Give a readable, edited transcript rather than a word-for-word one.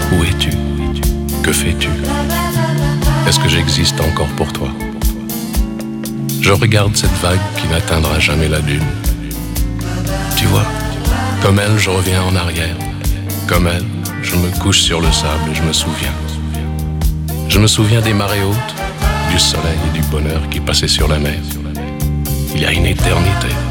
Où es-tu? Que fais-tu? Est-ce que j'existe encore pour toi? Je regarde cette vague qui n'atteindra jamais la dune. Tu vois, comme elle, je reviens en arrière. Comme elle, je me couche sur le sable et je me souviens. Je me souviens des marées hautes, du soleil et du bonheur qui passaient sur la mer. Il y a une éternité.